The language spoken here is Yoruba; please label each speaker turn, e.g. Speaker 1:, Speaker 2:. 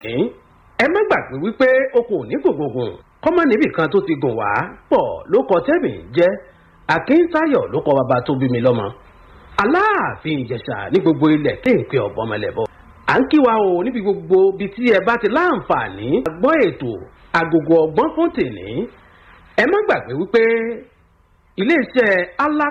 Speaker 1: ẹ má gbàgbé wípé oko ò ní gbogbogbò kọ́mọ níbì kan tó ti gùn wá pọ̀ ló kọ tẹ́mi jẹ́ Akíntayọ̀ ló kọ bàbá tó bí mi lọ́mọ Aláàfin Ìjẹ̀ṣà ní gbogbo ilẹ̀ kéèké ọ̀bọ̀mọlẹ̀bọ̀ à ń kí wa o níbi gbogbo bí tí ẹ bá ti láǹfààní gbọ́ ètò Agogo Ọgbọ́n fún tèní ẹ má gbàgbé wípé iléeṣẹ́